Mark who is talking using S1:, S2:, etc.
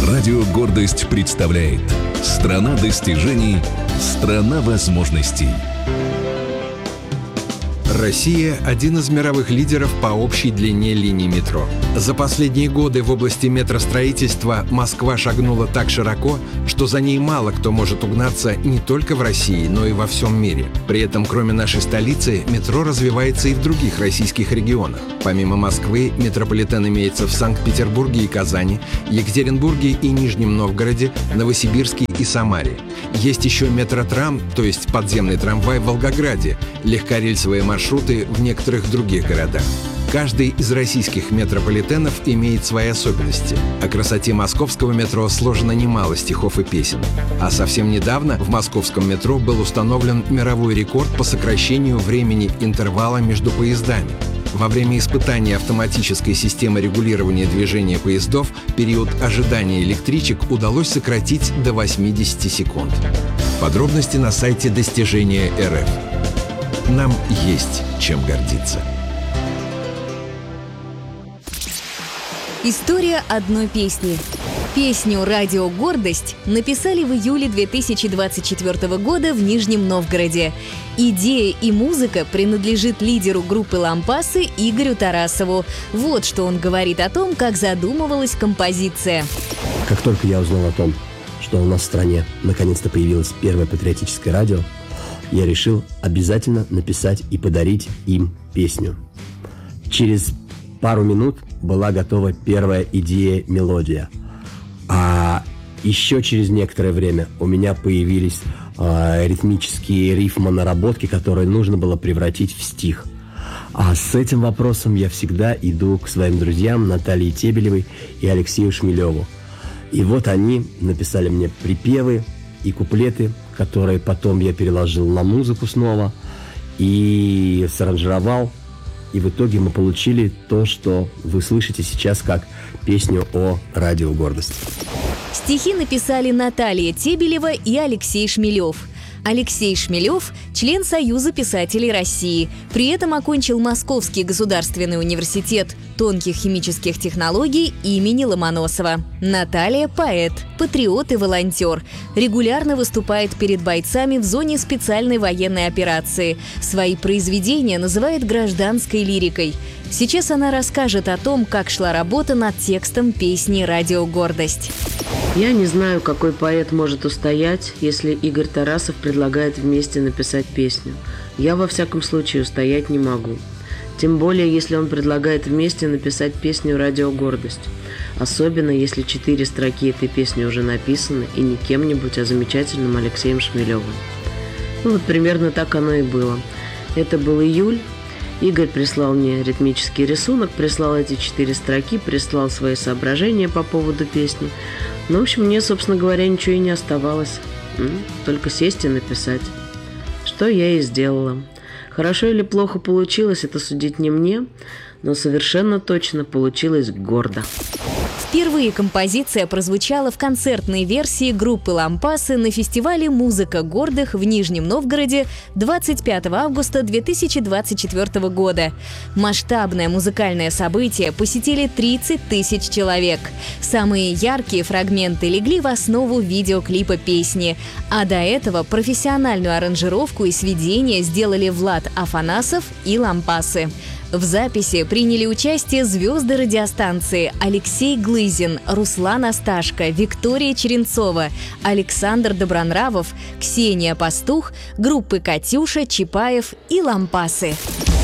S1: Радио «Гордость» представляет «Страна достижений, страна возможностей».
S2: Россия – один из мировых лидеров по общей длине линий метро. За последние годы в области метростроительства Москва шагнула так широко, что за ней мало кто может угнаться не только в России, но и во всем мире. При этом, кроме нашей столицы, метро развивается и в других российских регионах. Помимо Москвы, метрополитен имеется в Санкт-Петербурге и Казани, Екатеринбурге и Нижнем Новгороде, Новосибирске и Самаре. Есть еще метротрам, то есть подземный трамвай в Волгограде, легкорельсовые маршруты в некоторых других городах. Каждый из российских метрополитенов имеет свои особенности. О красоте московского метро сложено немало стихов и песен. А совсем недавно в московском метро был установлен мировой рекорд по сокращению времени интервала между поездами. Во время испытания автоматической системы регулирования движения поездов период ожидания электричек удалось сократить до 80 секунд. Подробности на сайте Достижения РФ. Нам есть чем гордиться.
S3: История одной песни. Песню «Радио Гордость» написали в июле 2024 года в Нижнем Новгороде. Идея и музыка принадлежит лидеру группы «Лампасы» Игорю Тарасову. Вот что он говорит о том, как задумывалась композиция.
S4: Как только я узнал о том, что у нас в стране наконец-то появилось первое патриотическое радио, я решил обязательно написать и подарить им песню. Через пару минут была готова первая идея, мелодия. А еще через некоторое время у меня появились ритмические рифмонаработки, которые нужно было превратить в стих. А с этим вопросом я всегда иду к своим друзьям Наталье Тебелевой и Алексею Шмелеву. И вот они написали мне припевы и куплеты, которые потом я переложил на музыку снова и саранжировал. И в итоге мы получили то, что вы слышите сейчас как песню о «Радио Гордость».
S3: Стихи написали Наталья Тебелева и Алексей Шмелев. Алексей Шмелев – член Союза писателей России. При этом окончил Московский государственный университет тонких химических технологий имени Ломоносова. Наталья – поэт, патриот и волонтер. Регулярно выступает перед бойцами в зоне специальной военной операции. Свои произведения называет гражданской лирикой. Сейчас она расскажет о том, как шла работа над текстом песни «Радио Гордость».
S5: Я не знаю, какой поэт может устоять, если Игорь Тарасов предлагает вместе написать песню. Я, во всяком случае, устоять не могу. Тем более, если он предлагает вместе написать песню «Радио Гордость». Особенно, если 4 строки этой песни уже написаны, и не кем-нибудь, а замечательным Алексеем Шмелевым. Вот примерно так оно и было. Это был июль. Игорь прислал мне ритмический рисунок, прислал эти 4 строки, прислал свои соображения по поводу песни. Ну, в общем, мне, собственно говоря, ничего и не оставалось. Только сесть и написать. Что я и сделала. Хорошо или плохо получилось, это судить не мне, но совершенно точно получилось гордо.
S3: Впервые композиция прозвучала в концертной версии группы «Лампасы» на фестивале «Музыка гордых» в Нижнем Новгороде 25 августа 2024 года. Масштабное музыкальное событие посетили 30 тысяч человек. Самые яркие фрагменты легли в основу видеоклипа песни. А до этого профессиональную аранжировку и сведения сделали Влад Афанасов и «Лампасы». В записи приняли участие звезды радиостанции Алексей Глызин, Руслан Асташко, Виктория Черенцова, Александр Добронравов, Ксения Пастух, группы «Катюша», «Чапаев» и «Лампасы».